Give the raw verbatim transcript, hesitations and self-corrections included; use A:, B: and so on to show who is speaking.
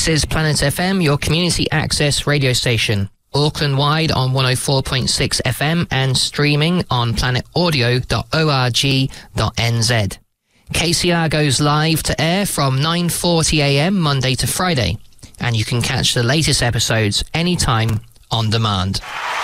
A: This is Planet F M, your community access radio station. Auckland-wide on one oh four point six F M and streaming on planet audio dot org dot n z. K C R goes live to air from nine forty a m Monday to Friday, and you can catch the latest episodes anytime on demand.